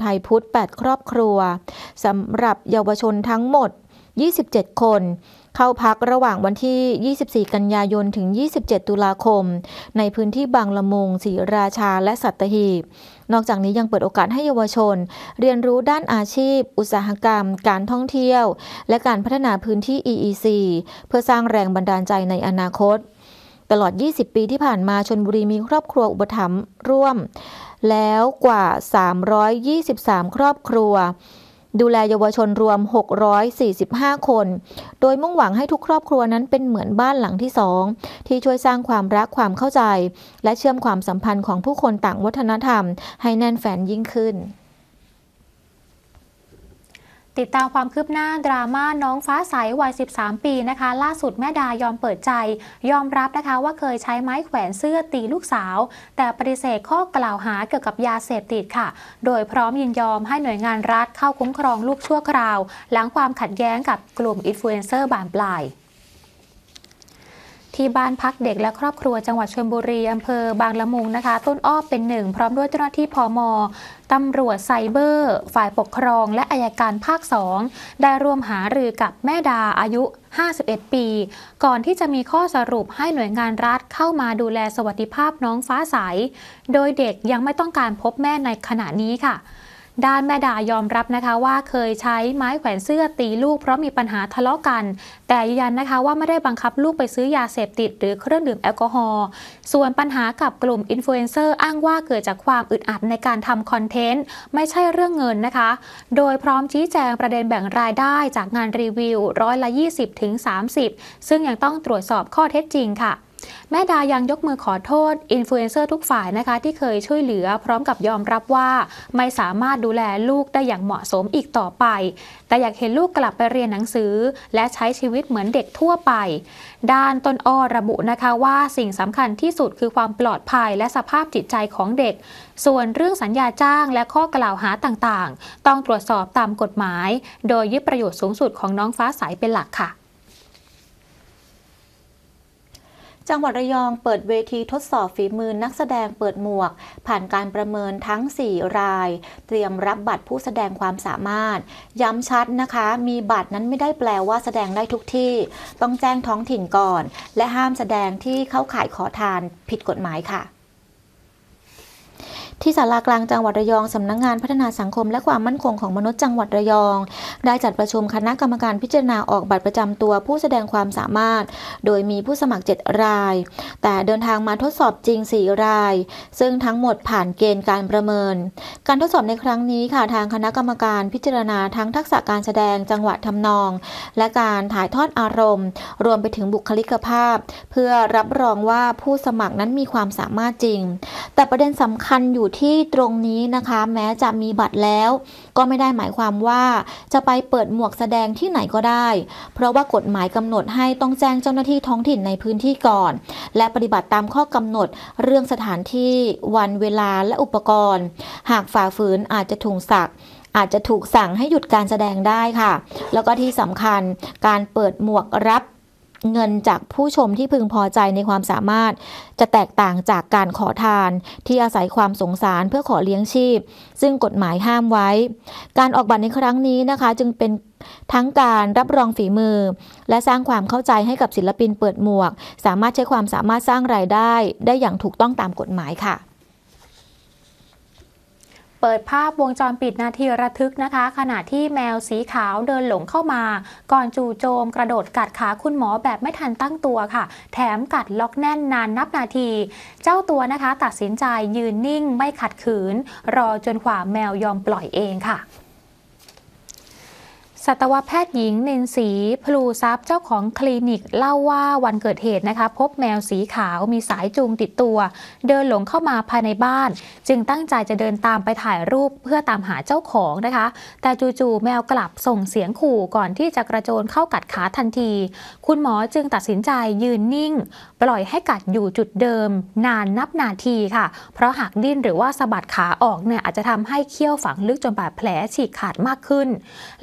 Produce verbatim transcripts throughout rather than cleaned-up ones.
ไทยพุทธแปดครอบครัวสำหรับเยาวชนทั้งหมดยี่สิบเจ็ดคนเข้าพักระหว่างวันที่ยี่สิบสี่กันยายนถึงยี่สิบเจ็ดตุลาคมในพื้นที่บางละมุงศรีราชาและสัตหีบนอกจากนี้ยังเปิดโอกาสให้เยาวชนเรียนรู้ด้านอาชีพอุตสาหกรรมการท่องเที่ยวและการพัฒนาพื้นที่ อี อี ซี เพื่อสร้างแรงบันดาลใจในอนาคตตลอดยี่สิบปีที่ผ่านมาชลบุรีมีครอบครัวอุปถัมภ์ร่วมแล้วกว่าสามร้อยยี่สิบสามครอบครัวดูแลเยาวชนรวมหกร้อยสี่สิบห้าคนโดยมุ่งหวังให้ทุกครอบครัวนั้นเป็นเหมือนบ้านหลังที่สองที่ช่วยสร้างความรักความเข้าใจและเชื่อมความสัมพันธ์ของผู้คนต่างวัฒนธรรมให้แน่นแฟ้นยิ่งขึ้นติดตามความคืบหน้าดราม่าน้องฟ้าใสวัยสิบสามปีนะคะล่าสุดแม่ดายอมเปิดใจยอมรับนะคะว่าเคยใช้ไม้แขวนเสื้อตีลูกสาวแต่ปฏิเสธข้อกล่าวหาเกี่ยวกับยาเสพติดค่ะโดยพร้อมยินยอมให้หน่วยงานรัฐเข้าคุ้มครองลูกชั่วคราวหลังความขัดแย้งกับกลุ่มอินฟลูเอนเซอร์บานปลายที่บ้านพักเด็กและครอบครัวจังหวัดชลบุรีอำเภอบางละมุงนะคะต้นอ้อเป็นหนึ่งพร้อมด้วยเจ้าหน้าที่พม.ตำรวจไซเบอร์ฝ่ายปกครองและอัยการภาคสองได้ร่วมหารือกับแม่ดาอายุห้าสิบเอ็ดปีก่อนที่จะมีข้อสรุปให้หน่วยงานรัฐเข้ามาดูแลสวัสดิภาพน้องฟ้าใสโดยเด็กยังไม่ต้องการพบแม่ในขณะนี้ค่ะด้านแม่ดายอมรับนะคะว่าเคยใช้ไม้แขวนเสื้อตีลูกเพราะมีปัญหาทะเลาะกันแต่ยืนยันนะคะว่าไม่ได้บังคับลูกไปซื้อยาเสพติดหรือเครื่องดื่มแอลกอฮอล์ส่วนปัญหากับกลุ่มอินฟลูเอนเซอร์อ้างว่าเกิดจากความอึดอัดในการทำคอนเทนต์ไม่ใช่เรื่องเงินนะคะโดยพร้อมชี้แจงประเด็นแบ่งรายได้จากงานรีวิวร้อยละ ยี่สิบถึงสามสิบ ซึ่งยังต้องตรวจสอบข้อเท็จจริงค่ะแม่ดายังยกมือขอโทษอินฟลูเอนเซอร์ทุกฝ่ายนะคะที่เคยช่วยเหลือพร้อมกับยอมรับว่าไม่สามารถดูแลลูกได้อย่างเหมาะสมอีกต่อไปแต่อยากเห็นลูกกลับไปเรียนหนังสือและใช้ชีวิตเหมือนเด็กทั่วไปด้านต้นอ้อระบุนะคะว่าสิ่งสำคัญที่สุดคือความปลอดภัยและสภาพจิตใจของเด็กส่วนเรื่องสัญญาจ้างและข้อกล่าวหาต่างๆต้องตรวจสอบตามกฎหมายโดยยึดประโยชน์สูงสุดของน้องฟ้าใสเป็นหลักค่ะจังหวัดระยองเปิดเวทีทดสอบฝีมือนักแสดงเปิดหมวกผ่านการประเมินทั้งสี่รายเตรียมรับบัตรผู้แสดงความสามารถย้ำชัดนะคะมีบัตรนั้นไม่ได้แปลว่าแสดงได้ทุกที่ต้องแจ้งท้องถิ่นก่อนและห้ามแสดงที่เข้าข่ายขอทานผิดกฎหมายค่ะที่ศาลากลางจังหวัดระยองสำนักงานพัฒนาสังคมและความมั่นคงของมนุษย์จังหวัดระยองได้จัดประชุมคณะกรรมการพิจารณาออกบัตรประจำตัวผู้แสดงความสามารถโดยมีผู้สมัครเจ็ดรายแต่เดินทางมาทดสอบจริงสี่รายซึ่งทั้งหมดผ่านเกณฑ์การประเมินการทดสอบในครั้งนี้ค่ะทางคณะกรรมการพิจารณาทั้งทักษะการแสดงจังหวะทำนองและการถ่ายทอดอารมณ์รวมไปถึงบุคลิกภาพเพื่อรับรองว่าผู้สมัครนั้นมีความสามารถจริงแต่ประเด็นสำคัญอยู่ที่ตรงนี้นะคะแม้จะมีบัตรแล้วก็ไม่ได้หมายความว่าจะไปเปิดหมวกแสดงที่ไหนก็ได้เพราะว่ากฎหมายกำหนดให้ต้องแจ้งเจ้าหน้าที่ท้องถิ่นในพื้นที่ก่อนและปฏิบัติตามข้อกำหนดเรื่องสถานที่วันเวลาและอุปกรณ์หากฝ่าฝืนอาจจะถูกสักอาจจะถูกสั่งให้หยุดการแสดงได้ค่ะแล้วก็ที่สำคัญการเปิดหมวกรับเงินจากผู้ชมที่พึงพอใจในความสามารถจะแตกต่างจากการขอทานที่อาศัยความสงสารเพื่อขอเลี้ยงชีพซึ่งกฎหมายห้ามไว้การออกบัตรในครั้งนี้นะคะจึงเป็นทั้งการรับรองฝีมือและสร้างความเข้าใจให้กับศิลปินเปิดหมวกสามารถใช้ความสามารถสร้างรายได้ได้อย่างถูกต้องตามกฎหมายค่ะเปิดภาพวงจรปิดนาทีระทึกนะคะขณะที่แมวสีขาวเดินหลงเข้ามาก่อนจู่โจมกระโดดกัดขาคุณหมอแบบไม่ทันตั้งตัวค่ะแถมกัดล็อกแน่นนานนับนาทีเจ้าตัวนะคะตัดสินใจยืนนิ่งไม่ขัดขืนรอจนกว่าแมวยอมปล่อยเองค่ะสัตวแพทย์หญิงเนนศรีพลูทรัพย์เจ้าของคลินิกเล่าว่าวันเกิดเหตุนะคะพบแมวสีขาวมีสายจูงติดตัวเดินหลงเข้ามาภายในบ้านจึงตั้งใจจะเดินตามไปถ่ายรูปเพื่อตามหาเจ้าของนะคะแต่จู่ๆแมวกลับส่งเสียงขู่ก่อนที่จะกระโจนเข้ากัดขาทันทีคุณหมอจึงตัดสินใจยืนนิ่งปล่อยให้กัดอยู่จุดเดิมนานนับนาทีค่ะเพราะหากดิ้นหรือว่าสะบัดขาออกเนี่ยอาจจะทำให้เขี้ยวฝังลึกจนบาดแผลฉีกขาดมากขึ้นล่าสุดนะคะ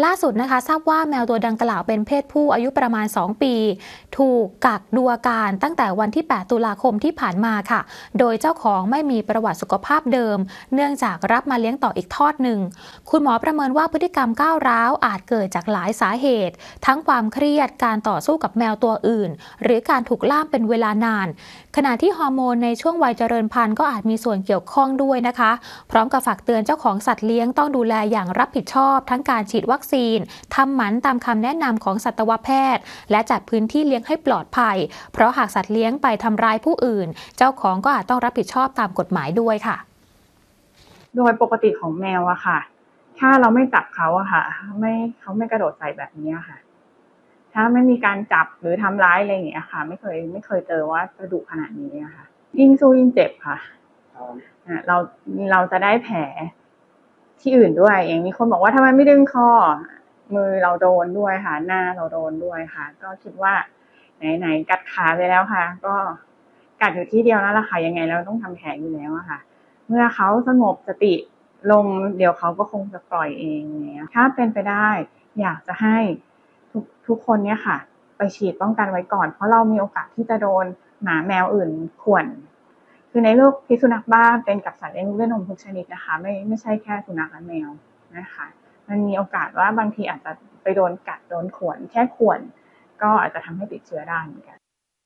นะคะทราบว่าแมวตัวดังกล่าวเป็นเพศผู้อายุประมาณสองปีถูกกักดูอาการตั้งแต่วันที่แปดตุลาคมที่ผ่านมาค่ะโดยเจ้าของไม่มีประวัติสุขภาพเดิมเนื่องจากรับมาเลี้ยงต่ออีกทอดหนึ่งคุณหมอประเมินว่าพฤติกรรมก้าวร้าวอาจเกิดจากหลายสาเหตุทั้งความเครียดการต่อสู้กับแมวตัวอื่นหรือการถูกล่ามเป็นเวลานานขณะที่ฮอร์โมนในช่วงวัยเจริญพันธุ์ก็อาจมีส่วนเกี่ยวข้องด้วยนะคะพร้อมกับฝากเตือนเจ้าของสัตว์เลี้ยงต้องดูแลอย่างรับผิดชอบทั้งการฉีดวัคซีนทำหมันตามคำแนะนำของสัตวแพทย์และจัดพื้นที่เลี้ยงให้ปลอดภัยเพราะหากสัตว์เลี้ยงไปทำร้ายผู้อื่นเจ้าของก็อาจต้องรับผิดชอบตามกฎหมายด้วยค่ะโดยปกติของแมวอะค่ะถ้าเราไม่จับเขาอะค่ะไม่เขาไม่กระโดดใส่แบบนี้ค่ะถ้าไม่มีการจับหรือทำร้ายอะไรอย่างเงี้ยค่ะไม่เคยไม่เคยเจอว่าจะดุขนาดนี้อะค่ะยิ่งสู้ยิ่งเจ็บค่ะเราเราจะได้แผลที่อื่นด้วยอย่างมีคนบอกว่าทำไมไม่ดึงคอมือเราโดนด้วยค่ะหน้าเราโดนด้วยค่ะก็คิดว่าไหนๆกัดขาไปแล้วค่ะก็กัดอยู่ที่เดียวนั่นแหละค่ะยังไงเราต้องทำแผลอยู่แล้วอะค่ะเมื่อเขาสงบสติลงเดี๋ยวเขาก็คงจะปล่อยเองเนี่ยถ้าเป็นไปได้อยากจะให้ทุกทุกคนเนี่ยค่ะไปฉีดป้องกันไว้ก่อนเพราะเรามีโอกาสที่จะโดนหมาแมวอื่นข่วนคือในโรคพิษสุนัขบ้าเป็นกับสัตว์เลี้ยงลูกด้วยนมทุกชนิดนะคะไม่ไม่ใช่แค่สุนัขและแมวนะคะมันมีโอกาสว่าบางทีอาจจะไปโดนกัดโดนข่วนแค่ข่วนก็อาจจะทำให้ติดเชื้อได้เหมือนกัน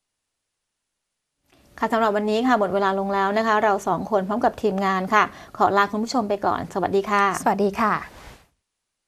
ค่ะสำหรับวันนี้ค่ะหมดเวลาลงแล้วนะคะเราสองคนพร้อมกับทีมงานค่ะขอลาคุณผู้ชมไปก่อนสวัสดีค่ะสวัสดีค่ะ